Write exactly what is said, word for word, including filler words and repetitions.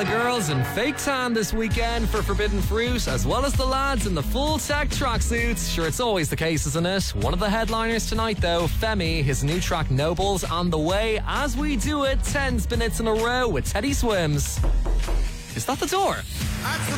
of girls in fake tan this weekend for Forbidden Fruit, as well as the lads in the full tech tracksuits. Sure, it's always the case, isn't it? One of the headliners tonight, though, Femi, his new track Nobles on the way. As we do it, ten minutes in a row with Teddy Swims. Is that the door?